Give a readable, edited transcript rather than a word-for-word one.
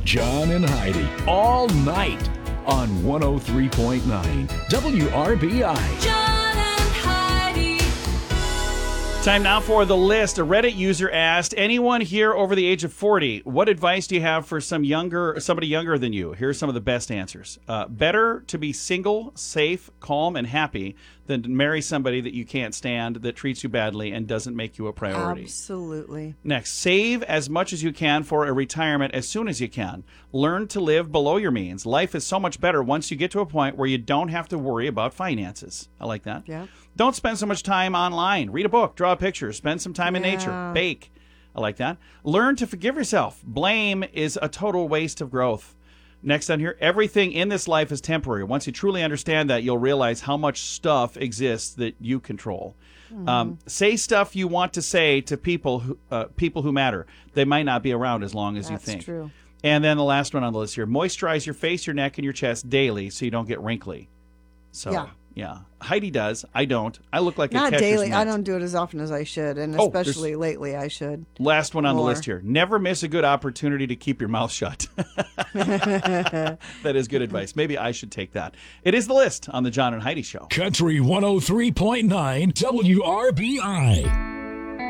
John and Heidi, all night on 103.9 WRBI. John and Heidi. Time now for the list. A Reddit user asked, anyone here over the age of 40, what advice do you have for somebody younger than you? Here's some of the best answers. Better to be single, safe, calm, and happy than to marry somebody that you can't stand, that treats you badly, and doesn't make you a priority. Absolutely. Next, save as much as you can for a retirement as soon as you can. Learn to live below your means. Life is so much better once you get to a point where you don't have to worry about finances. I like that. Yeah. Don't spend so much time online. Read a book, draw a picture, spend some time in Yeah. nature, bake. I like that. Learn to forgive yourself. Blame is a total waste of growth. Next on here, everything in this life is temporary. Once you truly understand that, you'll realize how much stuff exists that you control. Say stuff you want to say to people who matter. They might not be around as long as you think. That's true. And then the last one on the list here, moisturize your face, your neck, and your chest daily so you don't get wrinkly. So, yeah. Heidi does. I don't. I look like a Not catcher's daily. mitt. I don't do it as often as I should, and Oh, especially lately I should. Last one on the More. list here. Never miss a good opportunity to keep your mouth shut. That is good advice. Maybe I should take that. It is the list on the John and Heidi Show. Country 103.9 WRBI.